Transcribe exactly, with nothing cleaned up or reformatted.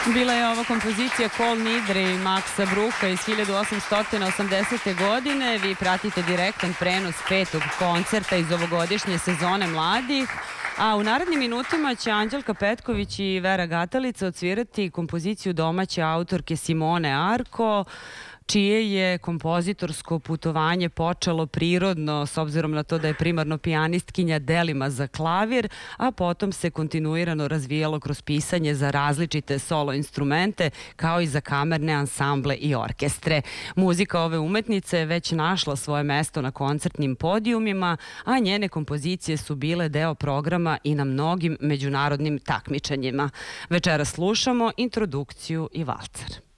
Bila je ovo kompozicija Kol Nidre i Maksa Bruha iz hiljadu osamsto osamdesete. godine. Vi pratite direktan prenos petog koncerta iz ovogodišnje sezone mladih. A u narednim minutima će Anđelka Petković i Vera Gatalica odsvirati kompoziciju domaće autorke Simone Arko, čije je kompozitorsko putovanje počelo prirodno s obzirom na to da je primarno pijanistkinja delima za klavir, a potom se kontinuirano razvijalo kroz pisanje za različite solo instrumente kao i za kamerne ansamble i orkestre. Muzika ove umetnice je već našla svoje mesto na koncertnim podijumima, a njene kompozicije su bile deo programa i na mnogim međunarodnim takmičenjima. Večeras slušamo introdukciju i valcer.